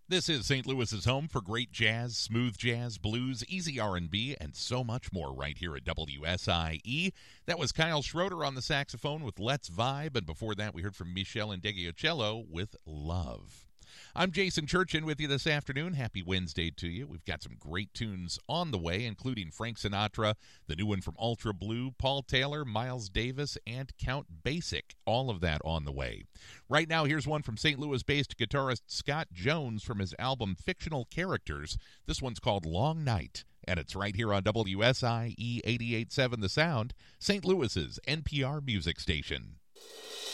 This is St. Louis's home for great jazz, smooth jazz, blues, easy R&B, and so much more right here at WSIE. That was Kyle Schroeder on the saxophone with Let's Vibe, and before that we heard from Michelle Indegiucello with Love. I'm Jason Churchin with you this afternoon. Happy Wednesday to you. We've got some great tunes on the way, including Frank Sinatra, the new one from Ultra Blue, Paul Taylor, Miles Davis, and Count Basic. All of that on the way. Right now, here's one from St. Louis-based guitarist Scott Jones from his album Fictional Characters. This one's called Long Night, and it's right here on WSIE 88.7 The Sound, St. Louis's NPR music station.